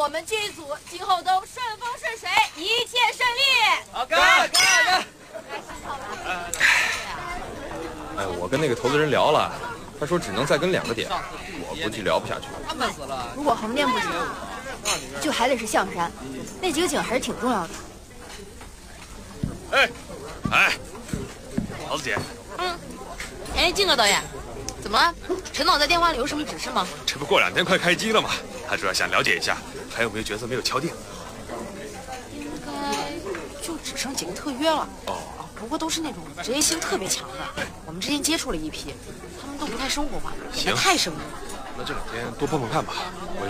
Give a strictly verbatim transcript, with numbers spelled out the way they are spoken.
我们剧组今后都顺风顺水，一切顺利。 好，干干干！ 哎，我跟那个投资人聊了，他说只能再跟两个点，我估计聊不下去。 他闷死了。 如果横店不行，就还得是象山，那几个景还是挺重要的。 哎，哎，桃子姐。 嗯。哎，金哥导演，怎么了？陈导在电话里有什么指示吗？ 这不过两天快开机了吗？他主要想了解一下还有没有角色没有敲定。 应该就只剩几个特约了。哦。不过都是那种职业性特别强的，我们之前接触了一批，他们都不太生活化，演得太生硬了。 那这两天多碰碰看吧。我